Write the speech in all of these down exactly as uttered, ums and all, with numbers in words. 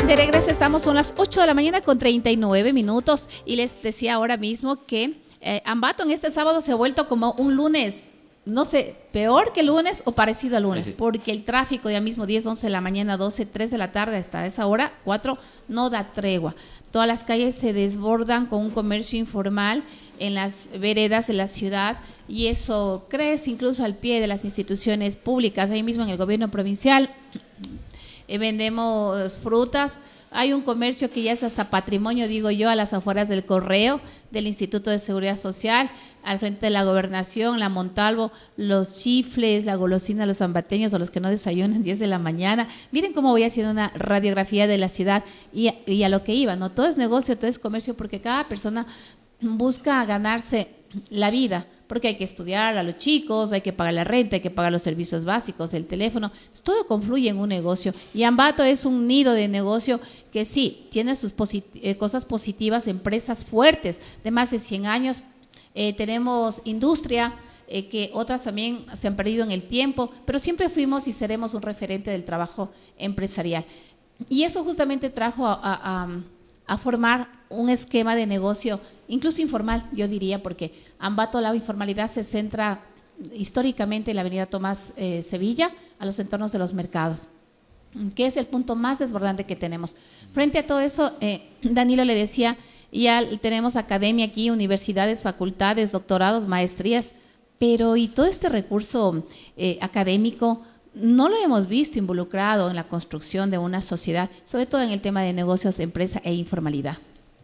De regreso estamos, son las ocho de la mañana con treinta y nueve minutos y les decía ahora mismo que eh, Ambato en este sábado se ha vuelto como un lunes, no sé, peor que lunes o parecido a lunes, sí, sí. Porque el tráfico ya mismo diez, once de la mañana, doce, tres de la tarde hasta esa hora, cuatro, no da tregua. Todas las calles se desbordan con un comercio informal en las veredas de la ciudad y eso crece incluso al pie de las instituciones públicas, ahí mismo en el gobierno provincial. Eh, vendemos frutas, hay un comercio que ya es hasta patrimonio, digo yo, a las afueras del Correo, del Instituto de Seguridad Social, al frente de la Gobernación, la Montalvo, los chifles, la golosina, los ambateños o los que no desayunan diez de la mañana. Miren cómo voy haciendo una radiografía de la ciudad y, y a lo que iba, ¿no? Todo es negocio, todo es comercio, porque cada persona busca ganarse la vida, porque hay que estudiar a los chicos, hay que pagar la renta, hay que pagar los servicios básicos, el teléfono, todo confluye en un negocio y Ambato es un nido de negocio que sí, tiene sus posit- eh, cosas positivas, empresas fuertes de más de cien años, eh, tenemos industria, eh, que otras también se han perdido en el tiempo, pero siempre fuimos y seremos un referente del trabajo empresarial y eso justamente trajo a, a, a a formar un esquema de negocio, incluso informal, yo diría, porque Ambato, la informalidad se centra históricamente en la avenida Tomás eh, Sevilla, a los entornos de los mercados, que es el punto más desbordante que tenemos. Frente a todo eso, eh, Danilo le decía, ya tenemos academia aquí, universidades, facultades, doctorados, maestrías, pero ¿y todo este recurso eh, académico? No lo hemos visto involucrado en la construcción de una sociedad, sobre todo en el tema de negocios, empresa e informalidad.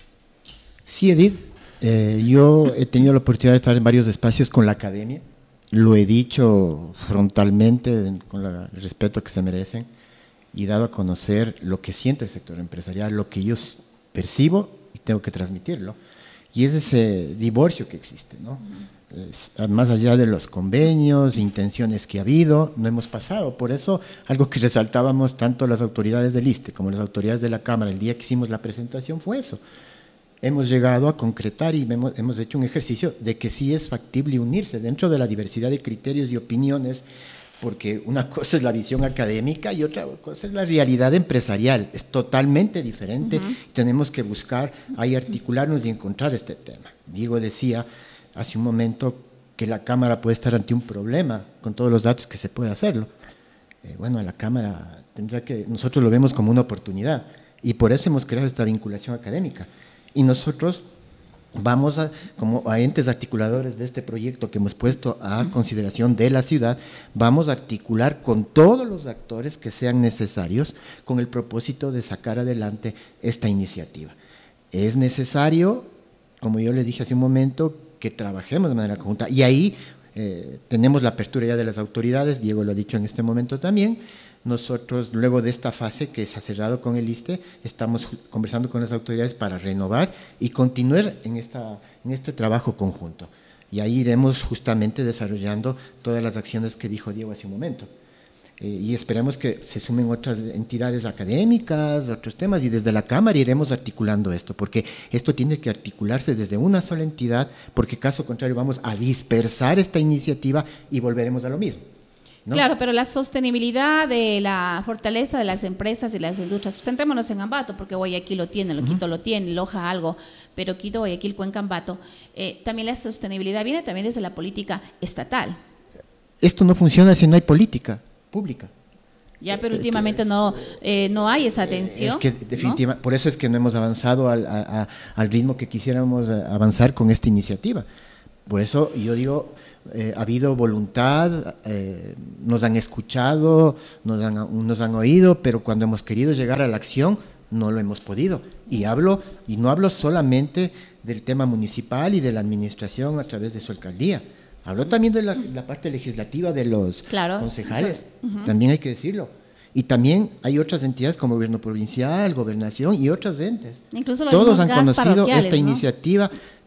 Sí, Edith, eh, yo he tenido la oportunidad de estar en varios espacios con la academia, lo he dicho frontalmente, con la, el respeto que se merecen, y dado a conocer lo que siente el sector empresarial, lo que yo percibo y tengo que transmitirlo, y es ese divorcio que existe, ¿no? Uh-huh. Más allá de los convenios, intenciones que ha habido, no hemos pasado. Por eso, algo que resaltábamos tanto las autoridades del ISSSTE como las autoridades de la Cámara el día que hicimos la presentación fue eso. Hemos llegado a concretar y hemos, hemos hecho un ejercicio de que sí es factible unirse dentro de la diversidad de criterios y opiniones, porque una cosa es la visión académica y otra cosa es la realidad empresarial. Es totalmente diferente. Uh-huh. Tenemos que buscar ahí articularnos y encontrar este tema. Diego decía hace un momento que la Cámara puede estar ante un problema con todos los datos que se puede hacerlo. Eh, bueno, la Cámara tendrá que, nosotros lo vemos como una oportunidad y por eso hemos creado esta vinculación académica. Y nosotros vamos a, como a entes articuladores de este proyecto que hemos puesto a consideración de la ciudad, vamos a articular con todos los actores que sean necesarios con el propósito de sacar adelante esta iniciativa. Es necesario, como yo le dije hace un momento, que trabajemos de manera conjunta. Y ahí eh, tenemos la apertura ya de las autoridades, Diego lo ha dicho en este momento también. Nosotros, luego de esta fase que se ha cerrado con el ISSSTE, estamos conversando con las autoridades para renovar y continuar en, esta, en este trabajo conjunto. Y ahí iremos justamente desarrollando todas las acciones que dijo Diego hace un momento. Eh, y esperamos que se sumen otras entidades académicas, otros temas, y desde la Cámara iremos articulando esto, porque esto tiene que articularse desde una sola entidad, porque caso contrario vamos a dispersar esta iniciativa y volveremos a lo mismo, ¿no? Claro, pero la sostenibilidad de la fortaleza de las empresas y las industrias, pues centrémonos en Ambato, porque Guayaquil lo tiene, lo Quito uh-huh. lo tiene, Loja algo, pero Quito, Guayaquil, Cuenca, Ambato, eh, también la sostenibilidad viene también desde la política estatal. Esto no funciona si no hay política pública. Ya, pero últimamente no eh, no hay esa atención. Es que definitivamente, ¿no? Por eso es que no hemos avanzado al, a, a, al ritmo que quisiéramos avanzar con esta iniciativa. Por eso yo digo, eh, ha habido voluntad, eh, nos han escuchado, nos han, nos han oído, pero cuando hemos querido llegar a la acción no lo hemos podido. Y hablo y no hablo solamente del tema municipal y de la administración a través de su alcaldía. Habló también de la, la parte legislativa de los claro. concejales, uh-huh. también hay que decirlo. Y también hay otras entidades como gobierno provincial, gobernación y otros entes. Incluso los Todos han conocido esta ¿no? iniciativa,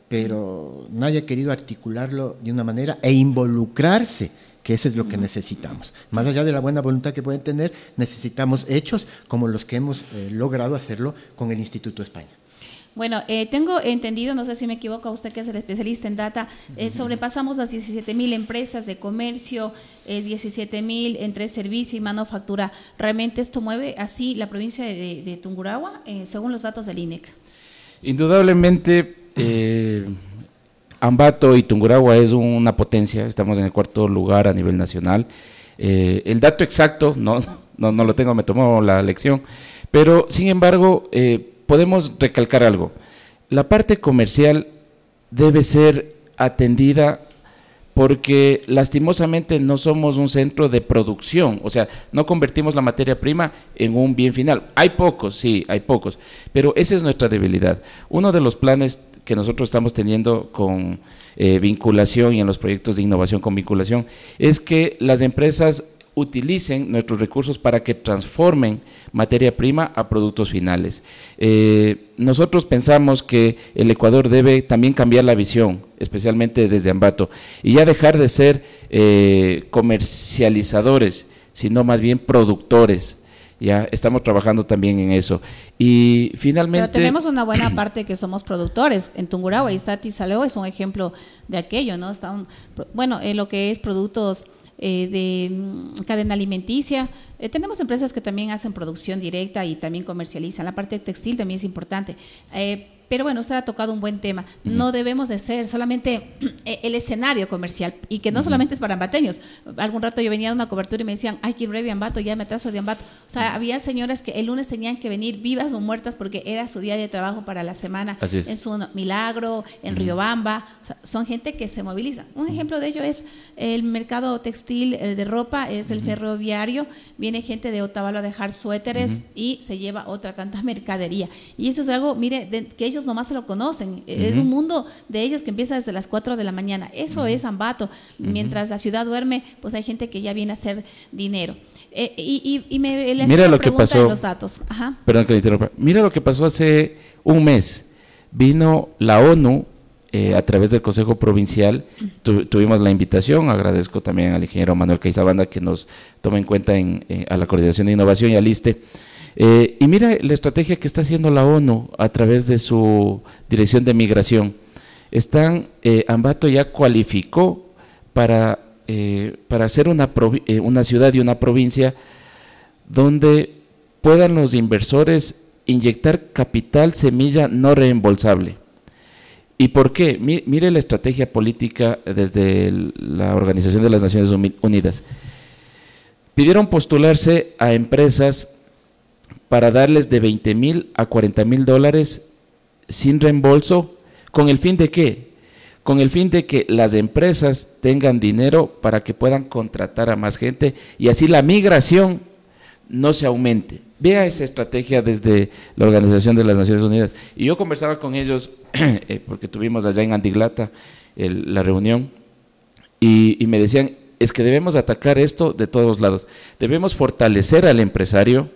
pero nadie ha querido articularlo de una manera e involucrarse, que eso es lo que uh-huh. necesitamos. Más allá de la buena voluntad que pueden tener, necesitamos hechos como los que hemos eh, logrado hacerlo con el Instituto España. Bueno, eh, tengo entendido, no sé si me equivoco, usted que es el especialista en data, eh, sobrepasamos las diecisiete mil empresas de comercio, eh, diecisiete mil entre servicio y manufactura. ¿Realmente esto mueve así la provincia de, de, de Tungurahua, eh, según los datos del I N E C? Indudablemente, eh, Ambato y Tungurahua es una potencia, estamos en el cuarto lugar a nivel nacional. Eh, el dato exacto, no, no, no lo tengo, me tomó la lección, pero sin embargo, eh, podemos recalcar algo. La parte comercial debe ser atendida porque lastimosamente no somos un centro de producción, o sea, no convertimos la materia prima en un bien final. Hay pocos, sí, hay pocos, pero esa es nuestra debilidad. Uno de los planes que nosotros estamos teniendo con eh, vinculación y en los proyectos de innovación con vinculación es que las empresas utilicen nuestros recursos para que transformen materia prima a productos finales. Eh, nosotros pensamos que el Ecuador debe también cambiar la visión, especialmente desde Ambato, y ya dejar de ser eh, comercializadores, sino más bien productores. Ya estamos trabajando también en eso. Y finalmente... Pero tenemos una buena parte que somos productores. En Tungurahua y está Tizaleo es un ejemplo de aquello, ¿no? Está un, bueno, en lo que es productos Eh, de mm, cadena alimenticia. Eh, tenemos empresas que también hacen producción directa y también comercializan. La parte textil también es importante. Eh, pero bueno, usted ha tocado un buen tema. Uh-huh. No debemos de ser solamente el escenario comercial y que no uh-huh. solamente es para ambateños. Algún rato yo venía de una cobertura y me decían, ay, quiero ir a Ambato, ya me atraso de Ambato. O sea, uh-huh. había señoras que el lunes tenían que venir vivas o muertas porque era su día de trabajo para la semana. Así es. En su Milagro, en uh-huh. Riobamba. O sea, son gente que se moviliza. Un uh-huh. ejemplo de ello es el mercado textil el de ropa, es el uh-huh. ferroviario. Viene gente de Otavalo a dejar suéteres uh-huh. y se lleva otra tanta mercadería. Y eso es algo, mire, de, que ellos nomás se lo conocen. Uh-huh. Es un mundo de ellos que empieza desde las cuatro de la mañana. Eso uh-huh. es Ambato. Uh-huh. Mientras la ciudad duerme, pues hay gente que ya viene a hacer dinero. Eh, y, y, y me le Mira lo que pasó. De los datos. Ajá. Perdón que le interrumpa. Mira lo que pasó hace un mes. Vino la ONU eh, a través del Consejo Provincial. Tu, tuvimos la invitación. Agradezco también al ingeniero Manuel Caizabanda que nos toma en cuenta en, eh, a la Coordinación de Innovación y al ISTE. Eh, y mira la estrategia que está haciendo la ONU a través de su Dirección de Migración. Están, eh, Ambato ya cualificó para, eh, para ser una, eh, una ciudad y una provincia donde puedan los inversores inyectar capital semilla no reembolsable. ¿Y por qué? Mire la estrategia política desde el, la Organización de las Naciones Unidas. Pidieron postularse a empresas para darles de veinte mil a cuarenta mil dólares sin reembolso, ¿con el fin de qué? Con el fin de que las empresas tengan dinero para que puedan contratar a más gente y así la migración no se aumente. Vea esa estrategia desde la Organización de las Naciones Unidas. Y yo conversaba con ellos, eh, porque tuvimos allá en Andiglata el, la reunión, y, y me decían, es que debemos atacar esto de todos lados. Debemos fortalecer al empresario,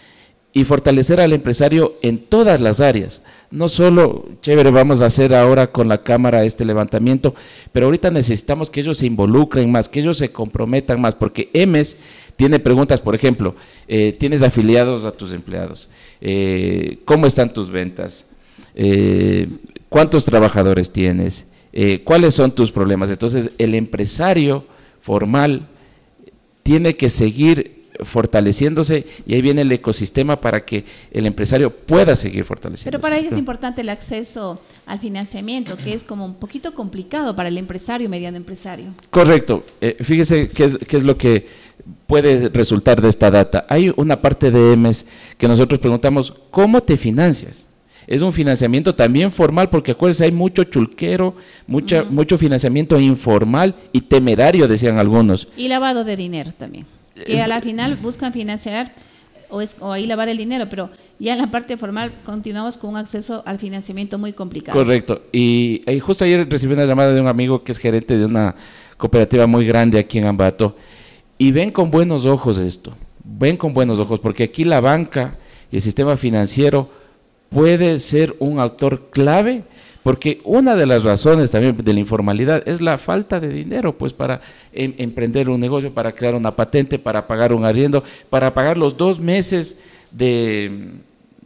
y fortalecer al empresario en todas las áreas, no solo, chévere, vamos a hacer ahora con la Cámara este levantamiento, pero ahorita necesitamos que ellos se involucren más, que ellos se comprometan más, porque E M E S tiene preguntas, por ejemplo, eh, tienes afiliados a tus empleados, eh, ¿cómo están tus ventas? Eh, ¿Cuántos trabajadores tienes? Eh, ¿Cuáles son tus problemas? Entonces, el empresario formal tiene que seguir fortaleciéndose y ahí viene el ecosistema para que el empresario pueda seguir fortaleciéndose. Pero para ello es importante el acceso al financiamiento, que es como un poquito complicado para el empresario, mediano empresario. Correcto. Eh, fíjese qué es, qué es lo que puede resultar de esta data. Hay una parte de E M E S que nosotros preguntamos, ¿cómo te financias? Es un financiamiento también formal, porque acuérdense, hay mucho chulquero, mucha, uh-huh. mucho financiamiento informal y temerario, decían algunos. Y lavado de dinero también, que a la final buscan financiar o, es, o ahí lavar el dinero, pero ya en la parte formal continuamos con un acceso al financiamiento muy complicado. Correcto, y, y justo ayer recibí una llamada de un amigo que es gerente de una cooperativa muy grande aquí en Ambato, y ven con buenos ojos esto, ven con buenos ojos, porque aquí la banca y el sistema financiero puede ser un actor clave, porque una de las razones también de la informalidad es la falta de dinero, pues para em, emprender un negocio, para crear una patente, para pagar un arriendo, para pagar los dos meses de,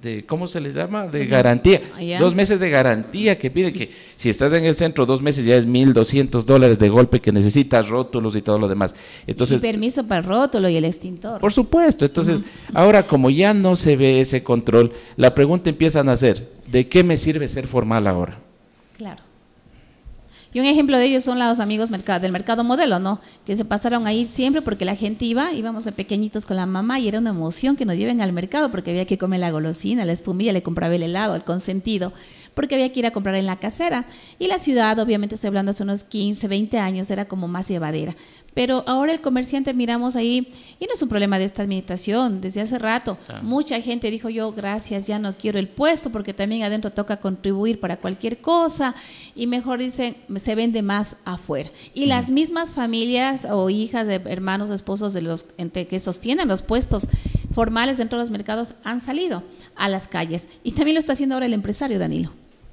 de, ¿cómo se les llama? De garantía. Allá. Dos meses de garantía que pide que si estás en el centro dos meses ya es mil doscientos dólares de golpe que necesitas, rótulos y todo lo demás. Entonces, y permiso para el rótulo y el extintor. Por supuesto. Entonces, uh-huh. ahora como ya no se ve ese control, la pregunta empieza a nacer, ¿de qué me sirve ser formal ahora? Claro. Y un ejemplo de ellos son los amigos mercado, del mercado modelo, ¿no? Que se pasaron ahí siempre porque la gente iba, íbamos de pequeñitos con la mamá y era una emoción que nos lleven al mercado porque había que comer la golosina, la espumilla, le compraba el helado, el consentido, porque había que ir a comprar en la casera. Y la ciudad, obviamente estoy hablando hace unos quince, veinte años, era como más llevadera. Pero ahora el comerciante miramos ahí, y no es un problema de esta administración, desde hace rato, claro. Mucha gente dijo yo, gracias, ya no quiero el puesto, porque también adentro toca contribuir para cualquier cosa, y mejor dicen, se vende más afuera. Y mm. las mismas familias o hijas de hermanos, esposos de los entre que sostienen los puestos formales dentro de los mercados han salido a las calles. Y también lo está haciendo ahora el empresario, Danilo.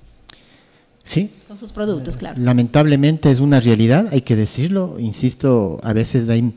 Sí. Con sus productos, claro. Lamentablemente es una realidad, hay que decirlo. Insisto, a veces hay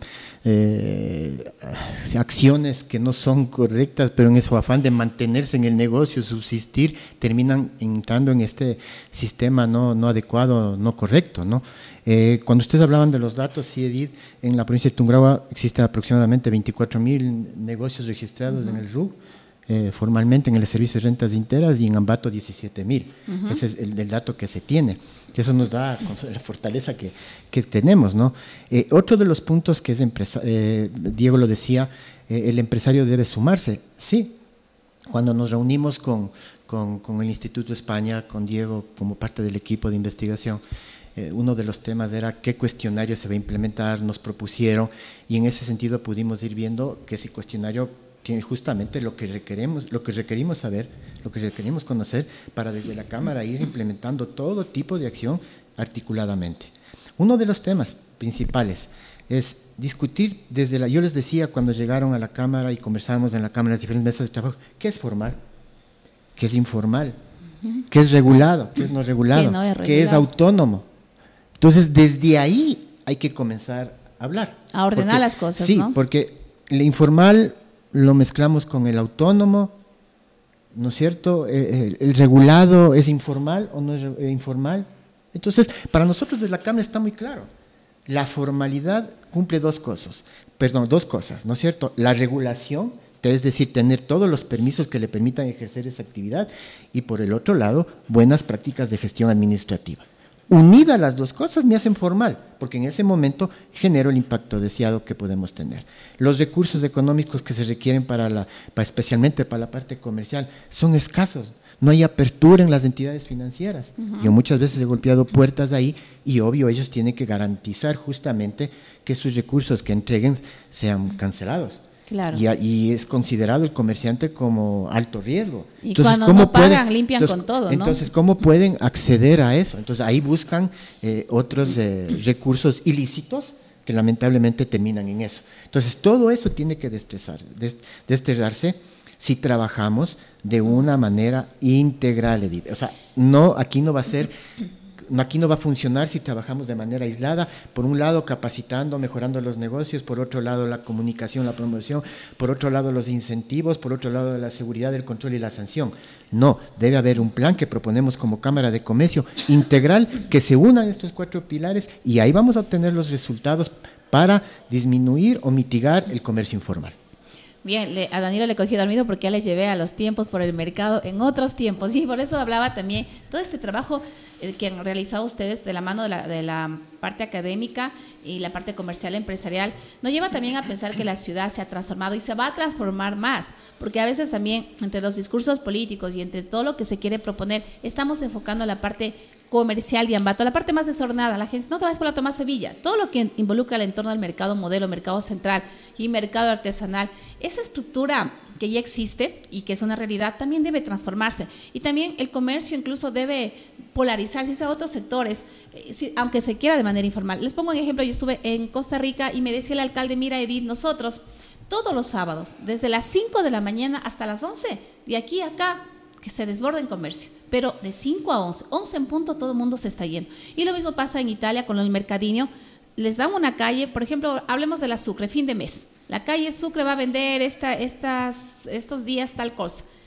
eh, acciones que no son correctas, pero en su afán de mantenerse en el negocio, subsistir, terminan entrando en este sistema no, no adecuado, no correcto, ¿no? Eh, cuando ustedes hablaban de los datos, sí, Edith, en la provincia de Tungurahua existen aproximadamente veinticuatro mil negocios registrados uh-huh. en el R U C. Eh, formalmente en el servicio de rentas interas y en Ambato diecisiete mil. Uh-huh. Ese es el, el dato que se tiene, que eso nos da la fortaleza que, que tenemos, ¿no? Eh, otro de los puntos que es empresa, eh, Diego lo decía, eh, el empresario debe sumarse. Sí, cuando nos reunimos con, con, con el Instituto España, con Diego como parte del equipo de investigación, eh, uno de los temas era qué cuestionario se va a implementar, nos propusieron, y en ese sentido pudimos ir viendo que ese cuestionario tiene justamente lo que requerimos, lo que requerimos saber, lo que requerimos conocer para desde la Cámara ir implementando todo tipo de acción articuladamente. Uno de los temas principales es discutir desde la, yo les decía cuando llegaron a la Cámara y conversábamos en la Cámara, las diferentes mesas de trabajo, ¿qué es formal? ¿Qué es informal? ¿Qué es regulado? ¿Qué es no regulado? ¿Qué, no es regulado? ¿Qué es autónomo? Entonces, desde ahí hay que comenzar a hablar. A ordenar porque, las cosas, sí, ¿no? Sí, porque el informal lo mezclamos con el autónomo, ¿no es cierto? El, el regulado es informal o no es informal. Entonces, para nosotros desde la Cámara está muy claro. La formalidad cumple dos cosas, perdón, dos cosas, ¿no es cierto? La regulación, es decir, tener todos los permisos que le permitan ejercer esa actividad, y por el otro lado, buenas prácticas de gestión administrativa. Unidas las dos cosas me hacen formal, porque en ese momento genero el impacto deseado que podemos tener. Los recursos económicos que se requieren para la, para especialmente para la parte comercial, son escasos. No hay apertura en las entidades financieras. Uh-huh. Yo muchas veces he golpeado puertas ahí y obvio ellos tienen que garantizar justamente que sus recursos que entreguen sean cancelados. Claro. Y, y es considerado el comerciante como alto riesgo. Y entonces, cuando ¿cómo no pagan, pueden, limpian entonces, con todo, ¿no? Entonces, ¿cómo pueden acceder a eso? Entonces, ahí buscan eh, otros eh, recursos ilícitos que lamentablemente terminan en eso. Entonces, todo eso tiene que destrezar, des, desterrarse si trabajamos de una manera integral, Edith. O sea, no, aquí no va a ser... Aquí no va a funcionar si trabajamos de manera aislada, por un lado capacitando, mejorando los negocios, por otro lado la comunicación, la promoción, por otro lado los incentivos, por otro lado la seguridad, el control y la sanción. No, debe haber un plan que proponemos como Cámara de Comercio integral que se unan estos cuatro pilares y ahí vamos a obtener los resultados para disminuir o mitigar el comercio informal. Bien, le, a Danilo le cogí dormido porque ya le llevé a los tiempos por el mercado en otros tiempos. Y por eso hablaba también todo este trabajo eh, que han realizado ustedes de la mano de la, de la parte académica y la parte comercial empresarial. Nos lleva también a pensar que la ciudad se ha transformado y se va a transformar más. Porque a veces también entre los discursos políticos y entre todo lo que se quiere proponer, estamos enfocando la parte comercial de Ambato, la parte más desordenada. La gente no te vayas por la Tomás Sevilla, todo lo que involucra el entorno del mercado modelo, mercado central y mercado artesanal, esa estructura que ya existe y que es una realidad también debe transformarse, y también el comercio incluso debe polarizarse a otros sectores, eh, si, aunque se quiera de manera informal. Les pongo un ejemplo, yo estuve en Costa Rica y me decía el alcalde, mira Edith, nosotros todos los sábados, desde las cinco de la mañana hasta las once, de aquí a acá, que se desborda en comercio, pero de cinco a once, once en punto todo el mundo se está yendo. Y lo mismo pasa en Italia con el mercadino, les dan una calle, por ejemplo, hablemos de la Sucre, fin de mes, la calle Sucre va a vender esta, estas, estos días tal cosa,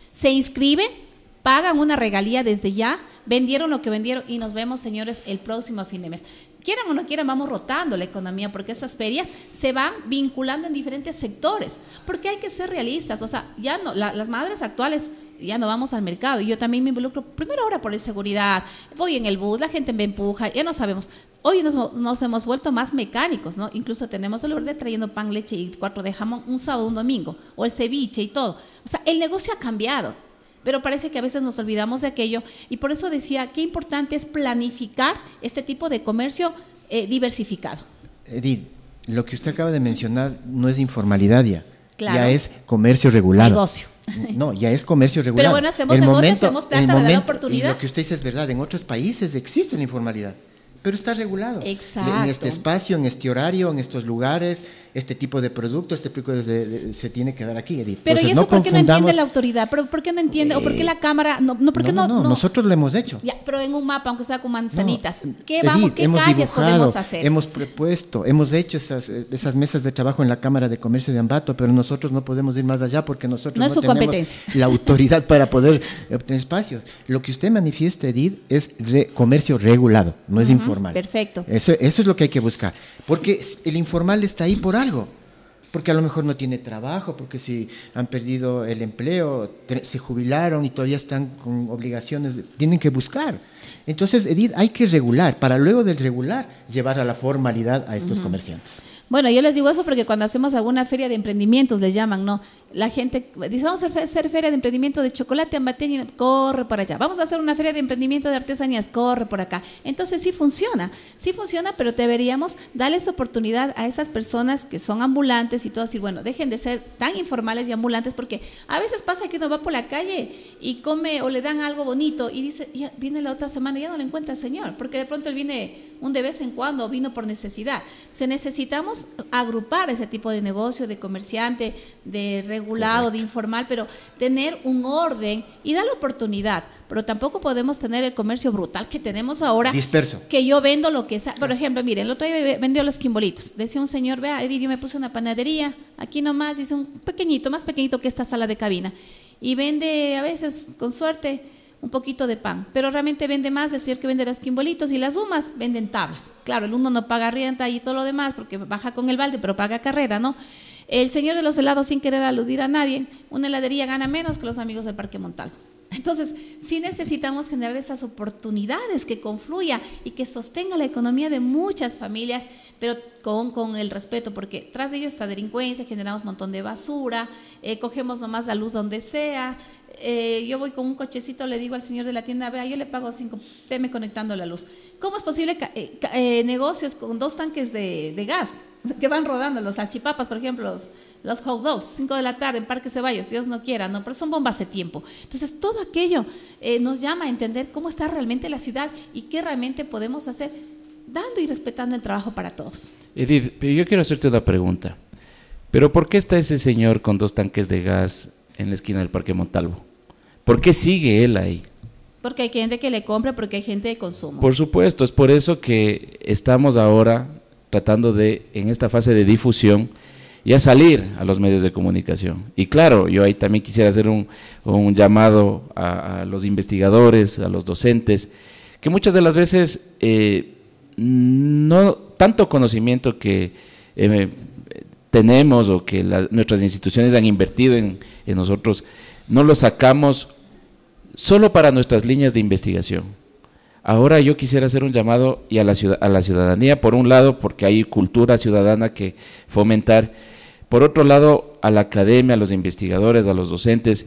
Se inscriben, pagan una regalía desde ya, vendieron lo que vendieron y nos vemos, señores, el próximo fin de mes. Quieran o no quieran, vamos rotando la economía porque esas ferias se van vinculando en diferentes sectores, porque hay que ser realistas, o sea, ya no, la, las madres actuales ya no vamos al mercado, y yo también me involucro, primero ahora por la seguridad, voy en el bus, la gente me empuja, ya no sabemos, hoy nos, nos hemos vuelto más mecánicos, ¿no? Incluso tenemos el orden trayendo pan, leche y cuatro de jamón un sábado, un domingo, o el ceviche y todo, o sea, el negocio ha cambiado. Pero parece que a veces nos olvidamos de aquello y por eso decía qué importante es planificar este tipo de comercio eh, diversificado. Edith, lo que usted acaba de mencionar no es informalidad ya, claro. Ya es comercio regulado. Negocio. No, ya es comercio regulado. Pero bueno, hacemos el negocio, momento, hacemos plata, el me da momento, la oportunidad. Y lo que usted dice es verdad, en otros países existe la informalidad, pero está regulado. Exacto. En este espacio, en este horario, en estos lugares, este tipo de producto, este tipo de, de, de, se tiene que dar aquí, Edith. Pero Entonces, ¿y eso no por qué no entiende confundamos... la autoridad? ¿Pero por qué no entiende? Eh, ¿O por qué la Cámara? No, no, ¿por qué no, no, no, no? Nosotros lo hemos hecho. Ya, pero en un mapa, aunque sea con manzanitas. No, ¿Qué, Edith, vamos, ¿qué hemos calles dibujado, podemos hacer? Hemos propuesto, hemos hecho esas, esas mesas de trabajo en la Cámara de Comercio de Ambato, pero nosotros no podemos ir más allá porque nosotros no, no, es su tenemos competencia. La autoridad para poder obtener espacios. Lo que usted manifiesta, Edith, es re, comercio regulado, no es uh-huh, informal. Perfecto. Eso, eso es lo que hay que buscar, porque el informal está ahí por algo. Porque a lo mejor no tiene trabajo, porque si han perdido el empleo, se jubilaron y todavía están con obligaciones, tienen que buscar. Entonces, Edith, hay que regular, para luego del regular, llevar a la formalidad a estos uh-huh. comerciantes. Bueno, yo les digo eso porque cuando hacemos alguna feria de emprendimientos, les llaman, ¿no? La gente dice, vamos a hacer feria de emprendimiento de chocolate ambateño, corre para allá. Vamos a hacer una feria de emprendimiento de artesanías, corre por acá. Entonces sí funciona, sí funciona, pero deberíamos darles oportunidad a esas personas que son ambulantes y todo, decir, bueno, dejen de ser tan informales y ambulantes, porque a veces pasa que uno va por la calle y come o le dan algo bonito y dice, ya viene la otra semana y ya no lo encuentra el señor, porque de pronto él viene un de vez en cuando o vino por necesidad. Se necesitamos agrupar ese tipo de negocio, de comerciante, de regulado, correcto, de informal, pero tener un orden y dar la oportunidad. Pero tampoco podemos tener el comercio brutal que tenemos ahora. Disperso. Que yo vendo lo que sea. Por ejemplo, miren, el otro día vendió los quimbolitos. Decía un señor, vea, Edith, yo me puse una panadería, aquí nomás, hice un pequeñito, más pequeñito que esta sala de cabina. Y vende a veces, con suerte, un poquito de pan, pero realmente vende más, es decir, que vende los quimbolitos y las humas venden tablas. Claro, el uno no paga renta y todo lo demás porque baja con el balde, pero paga carrera, ¿no? El señor de los helados, sin querer aludir a nadie, una heladería gana menos que los amigos del Parque Montalvo. Entonces, sí necesitamos generar esas oportunidades que confluya y que sostenga la economía de muchas familias, pero con, con el respeto, porque tras de ello está delincuencia, generamos un montón de basura, eh, cogemos nomás la luz donde sea. Eh, yo voy con un cochecito, le digo al señor de la tienda, vea, yo le pago cinco, teme conectando la luz. ¿Cómo es posible que, eh, eh, negocios con dos tanques de, de gas que van rodando, los salchipapas, por ejemplo, los, los hot dogs, cinco de la tarde en Parque Ceballos, Dios no quiera, no, pero son bombas de tiempo. Entonces, todo aquello eh, nos llama a entender cómo está realmente la ciudad y qué realmente podemos hacer, dando y respetando el trabajo para todos. Edith, yo quiero hacerte una pregunta. ¿Pero por qué está ese señor con dos tanques de gas en la esquina del Parque Montalvo? ¿Por qué sigue él ahí? Porque hay gente que le compra, porque hay gente de consumo. Por supuesto, es por eso que estamos ahora tratando de, en esta fase de difusión, ya salir a los medios de comunicación. Y claro, yo ahí también quisiera hacer un, un llamado a, a los investigadores, a los docentes, que muchas de las veces eh, no tanto conocimiento que eh, tenemos o que la, nuestras instituciones han invertido en, en nosotros, no lo sacamos solo para nuestras líneas de investigación. Ahora yo quisiera hacer un llamado y a la, ciudad, a la ciudadanía, por un lado, porque hay cultura ciudadana que fomentar, por otro lado, a la academia, a los investigadores, a los docentes,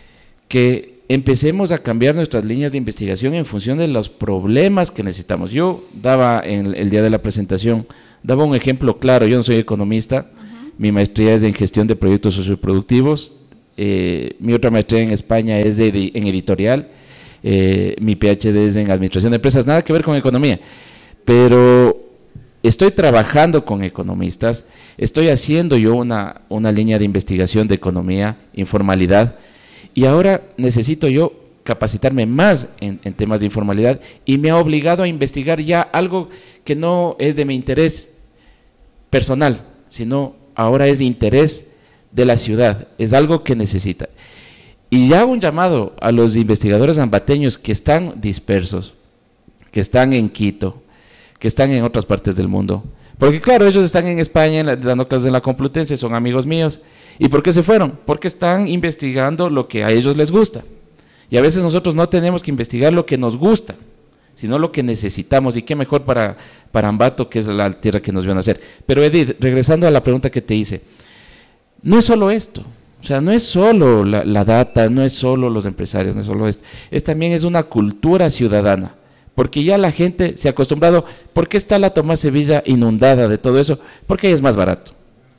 que empecemos a cambiar nuestras líneas de investigación en función de los problemas que necesitamos. Yo daba, en el día de la presentación, daba un ejemplo claro. Yo no soy economista, uh-huh. Mi maestría es en gestión de proyectos socioproductivos, eh, mi otra maestría en España es de, en editorial, eh, mi P H D es en administración de empresas, nada que ver con economía, pero estoy trabajando con economistas, estoy haciendo yo una, una línea de investigación de economía, informalidad, y ahora necesito yo capacitarme más en, en temas de informalidad, y me ha obligado a investigar ya algo que no es de mi interés personal, sino ahora es de interés de la ciudad, es algo que necesita. Y ya hago un llamado a los investigadores ambateños que están dispersos, que están en Quito, que están en otras partes del mundo. Porque claro, ellos están en España dando clases en la Complutense, son amigos míos. ¿Y por qué se fueron? Porque están investigando lo que a ellos les gusta. Y a veces nosotros no tenemos que investigar lo que nos gusta, sino lo que necesitamos. Y qué mejor para, para Ambato, que es la tierra que nos vio nacer. Pero Edith, regresando a la pregunta que te hice, no es solo esto. O sea, no es solo la, la data, no es solo los empresarios, no es solo esto. Es también es una cultura ciudadana. Porque ya la gente se ha acostumbrado. ¿Por qué está la Tomás Sevilla inundada de todo eso? Porque es más barato.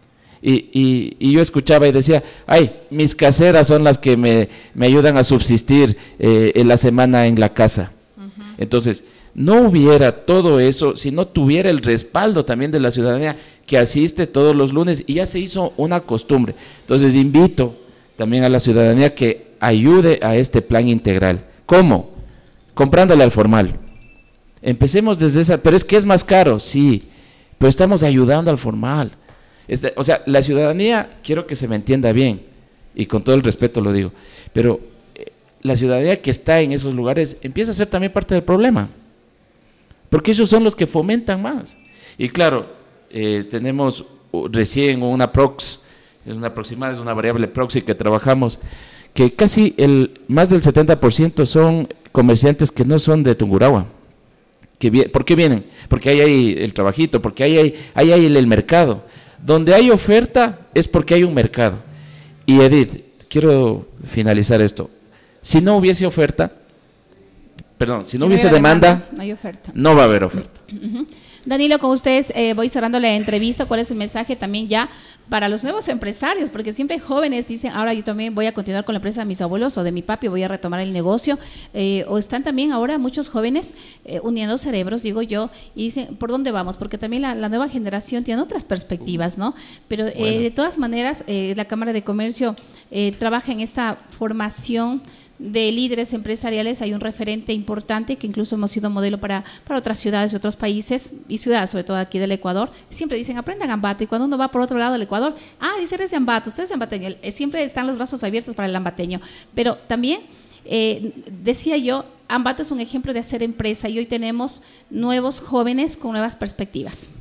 Y, y, y yo escuchaba y decía, ay, mis caseras son las que me, me ayudan a subsistir eh, en la semana en la casa. Uh-huh. Entonces, no hubiera todo eso si no tuviera el respaldo también de la ciudadanía que asiste todos los lunes, y ya se hizo una costumbre. Entonces, invito también a la ciudadanía que ayude a este plan integral. ¿Cómo? Comprándole al formal. Empecemos desde esa, pero es que es más caro, sí, pero estamos ayudando al formal. Este, o sea, la ciudadanía, quiero que se me entienda bien, y con todo el respeto lo digo, pero eh, la ciudadanía que está en esos lugares empieza a ser también parte del problema, porque ellos son los que fomentan más. Y claro, eh, tenemos recién una prox, una aproximada, es una variable proxy que trabajamos, que casi el más del setenta por ciento son comerciantes que no son de Tungurahua. Que vi- ¿Por qué vienen? Porque ahí hay el trabajito, porque ahí hay, ahí hay el, el mercado. Donde hay oferta es porque hay un mercado. Y Edith, quiero finalizar esto. Si no hubiese oferta, perdón, si no, no hubiese demanda, demanda, no hay oferta. No va a haber oferta. Uh-huh. Danilo, con ustedes eh, voy cerrando la entrevista. ¿Cuál es el mensaje también ya para los nuevos empresarios? Porque siempre jóvenes dicen, ahora yo también voy a continuar con la empresa de mis abuelos o de mi papi, voy a retomar el negocio. Eh, o están también ahora muchos jóvenes eh, uniendo cerebros, digo yo, y dicen, ¿por dónde vamos? Porque también la, la nueva generación tiene otras perspectivas, ¿no? Pero eh, bueno. de todas maneras, eh, la Cámara de Comercio eh, trabaja en esta formación de líderes empresariales. Hay un referente importante que incluso hemos sido modelo para, para otras ciudades y otros países, y ciudades sobre todo aquí del Ecuador. Siempre dicen, aprendan Ambato, y cuando uno va por otro lado del Ecuador, ah, dice, eres de Ambato, usted es de ambateño, siempre están los brazos abiertos para el ambateño. Pero también, eh, decía yo, Ambato es un ejemplo de hacer empresa, y hoy tenemos nuevos jóvenes con nuevas perspectivas.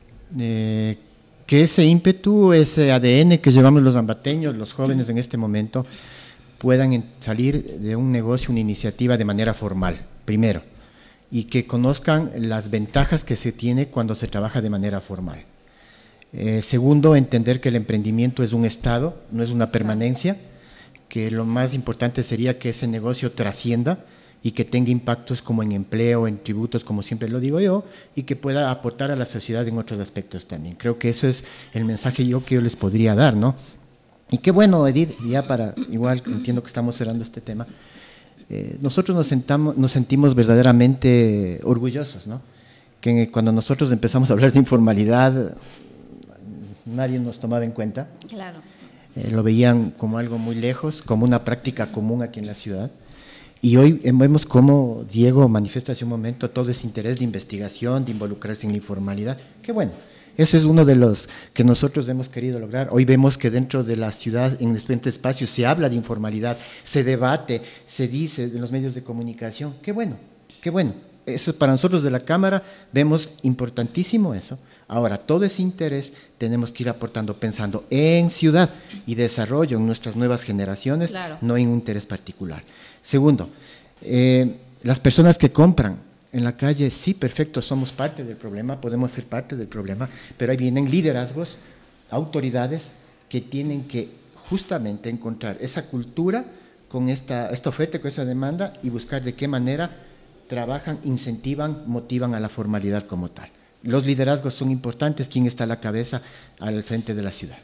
Eh, que ese ímpetu, ese A D N que llevamos los ambateños, los jóvenes en este momento, puedan salir de un negocio, una iniciativa de manera formal, primero, y que conozcan las ventajas que se tiene cuando se trabaja de manera formal. Eh, segundo, entender que el emprendimiento es un estado, no es una permanencia, que lo más importante sería que ese negocio trascienda y que tenga impactos como en empleo, en tributos, como siempre lo digo yo, y que pueda aportar a la sociedad en otros aspectos también. Creo que eso es el mensaje yo que yo les podría dar, ¿no? Y qué bueno, Edith, ya para, igual entiendo que estamos cerrando este tema, eh, nosotros nos, sentamos, nos sentimos verdaderamente orgullosos, ¿no? Que cuando nosotros empezamos a hablar de informalidad, nadie nos tomaba en cuenta. Claro. Eh, lo veían como algo muy lejos, como una práctica común aquí en la ciudad. Y hoy vemos cómo Diego manifiesta hace un momento todo ese interés de investigación, de involucrarse en la informalidad. Qué bueno. Ese es uno de los que nosotros hemos querido lograr. Hoy vemos que dentro de la ciudad, en diferentes espacios, se habla de informalidad, se debate, se dice en los medios de comunicación. Qué bueno, qué bueno. Eso para nosotros de la Cámara vemos importantísimo eso. Ahora, todo ese interés tenemos que ir aportando pensando en ciudad y desarrollo en nuestras nuevas generaciones, claro, no en un interés particular. Segundo, eh, las personas que compran en la calle, sí, perfecto, somos parte del problema, podemos ser parte del problema, pero ahí vienen liderazgos, autoridades que tienen que justamente encontrar esa cultura con esta, esta oferta, con esa demanda, y buscar de qué manera trabajan, incentivan, motivan a la formalidad como tal. Los liderazgos son importantes, quién está a la cabeza al frente de la ciudad.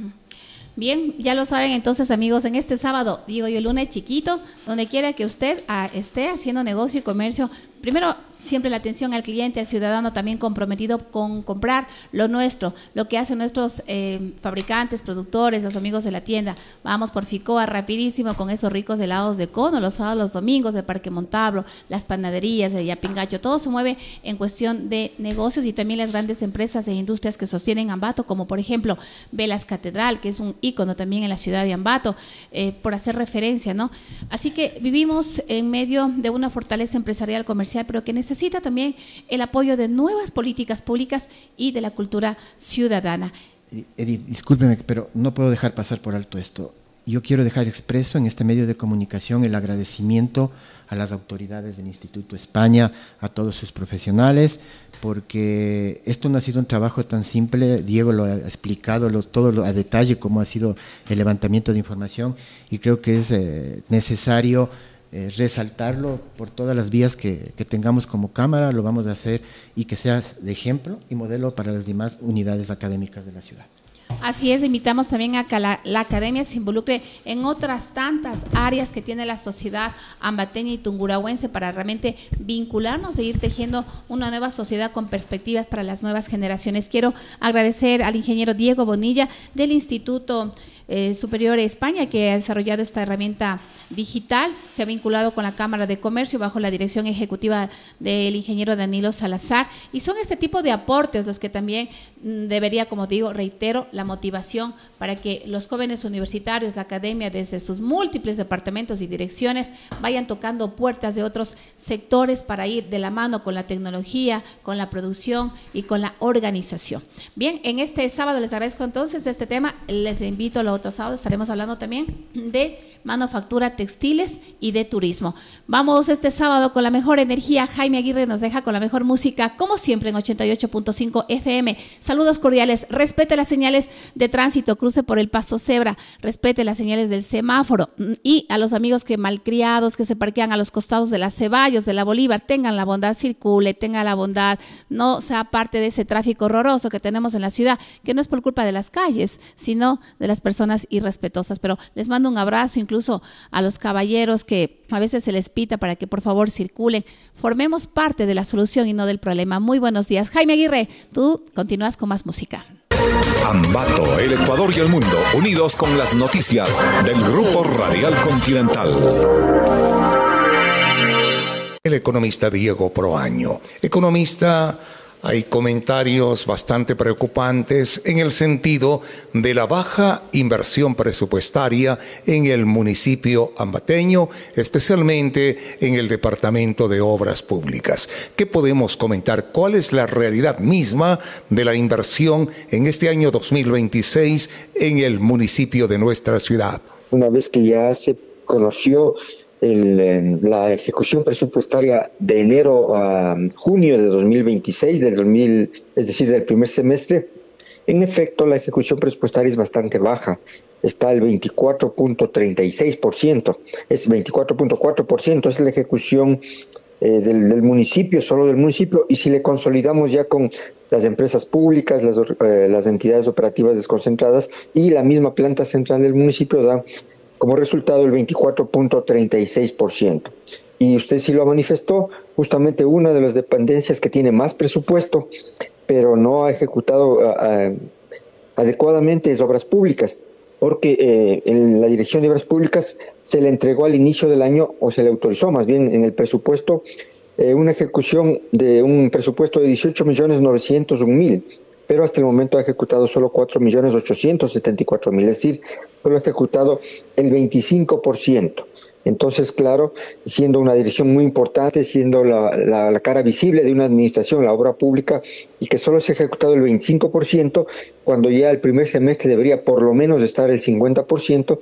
Bien, ya lo saben entonces, amigos, en este sábado, digo yo, lunes chiquito, donde quiera que usted ah, esté haciendo negocio y comercio, primero, siempre la atención al cliente, al ciudadano también comprometido con comprar lo nuestro, lo que hacen nuestros eh, fabricantes, productores, los amigos de la tienda. Vamos por Ficoa rapidísimo con esos ricos helados de cono, los sábados, los domingos de Parque Montalvo, las panaderías de Yapingacho, todo se mueve en cuestión de negocios y también las grandes empresas e industrias que sostienen Ambato, como por ejemplo Velas Catedral, que es un ícono también en la ciudad de Ambato, eh, por hacer referencia, ¿no? Así que vivimos en medio de una fortaleza empresarial comercial, pero que necesita necesita también el apoyo de nuevas políticas públicas y de la cultura ciudadana. Edith, discúlpeme, pero no puedo dejar pasar por alto esto. Yo quiero dejar expreso en este medio de comunicación el agradecimiento a las autoridades del Instituto España, a todos sus profesionales, porque esto no ha sido un trabajo tan simple. Diego lo ha explicado lo, todo lo, a detalle cómo ha sido el levantamiento de información, y creo que es eh, necesario Eh, resaltarlo por todas las vías que, que tengamos como Cámara. Lo vamos a hacer, y que sea de ejemplo y modelo para las demás unidades académicas de la ciudad. Así es, invitamos también a que la, la academia se involucre en otras tantas áreas que tiene la sociedad ambateña y tungurahuense para realmente vincularnos e ir tejiendo una nueva sociedad con perspectivas para las nuevas generaciones. Quiero agradecer al ingeniero Diego Bonilla del Instituto Eh, Superior de España, que ha desarrollado esta herramienta digital, se ha vinculado con la Cámara de Comercio bajo la dirección ejecutiva del ingeniero Danilo Salazar, y son este tipo de aportes los que también mm, debería, como digo, reitero, la motivación para que los jóvenes universitarios, la academia, desde sus múltiples departamentos y direcciones, vayan tocando puertas de otros sectores para ir de la mano con la tecnología, con la producción y con la organización. Bien, en este sábado les agradezco entonces este tema, les invito a los otro sábado estaremos hablando también de manufactura, textiles y de turismo. Vamos este sábado con la mejor energía. Jaime Aguirre nos deja con la mejor música, como siempre en ochenta y ocho punto cinco F M. Saludos cordiales, respete las señales de tránsito, cruce por el paso cebra, respete las señales del semáforo, y a los amigos que malcriados que se parquean a los costados de las Ceballos, de la Bolívar, tengan la bondad, circule, tengan la bondad, no sea parte de ese tráfico horroroso que tenemos en la ciudad, que no es por culpa de las calles, sino de las personas irrespetuosas. Pero les mando un abrazo incluso a los caballeros que a veces se les pita para que por favor circulen. Formemos parte de la solución y no del problema. Muy buenos días. Jaime Aguirre, tú continúas con más música. Ambato, el Ecuador y el mundo, unidos con las noticias del Grupo Radial Continental. El economista Diego Proaño. Economista, hay comentarios bastante preocupantes en el sentido de la baja inversión presupuestaria en el municipio ambateño, especialmente en el Departamento de Obras Públicas. ¿Qué podemos comentar? ¿Cuál es la realidad misma de la inversión en este año dos mil veintiséis en el municipio de nuestra ciudad? Una vez que ya se conoció El, la ejecución presupuestaria de enero a junio de dos mil veintiséis, del dos mil, es decir, del primer semestre, en efecto la ejecución presupuestaria es bastante baja, está al veinticuatro punto treinta y seis por ciento, es veinticuatro punto cuatro por ciento, es la ejecución eh, del, del municipio, solo del municipio, y si le consolidamos ya con las empresas públicas, las, eh, las entidades operativas desconcentradas y la misma planta central del municipio, da como resultado el veinticuatro punto treinta y seis por ciento. Y usted sí lo manifestó, justamente una de las dependencias que tiene más presupuesto, pero no ha ejecutado uh, adecuadamente es Obras Públicas, porque eh, en la Dirección de Obras Públicas se le entregó al inicio del año, o se le autorizó más bien en el presupuesto, eh, una ejecución de un presupuesto de dieciocho millones novecientos un mil, pero hasta el momento ha ejecutado solo cuatro millones ochocientos setenta y cuatro mil, es decir, solo ha ejecutado el veinticinco por ciento. Entonces, claro, siendo una dirección muy importante, siendo la, la, la cara visible de una administración, la obra pública, y que solo se ha ejecutado el veinticinco por ciento, cuando ya el primer semestre debería por lo menos estar el cincuenta por ciento,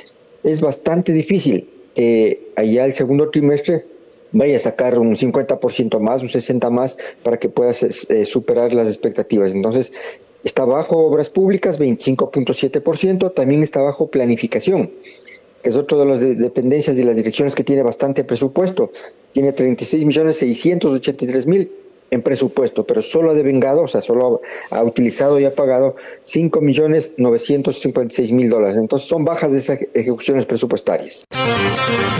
es bastante difícil que allá el segundo trimestre vaya a sacar un cincuenta por ciento más, un sesenta por ciento más, para que pueda eh, superar las expectativas. Entonces, está bajo Obras Públicas, veinticinco punto siete por ciento, también está bajo Planificación, que es otra de las de dependencias de las direcciones que tiene bastante presupuesto. Tiene treinta y seis millones seiscientos ochenta y tres mil en presupuesto, pero solo ha devengado, o sea, solo ha, ha utilizado y ha pagado cinco millones novecientos cincuenta y seis mil dólares. Entonces, son bajas de esas ejecuciones presupuestarias.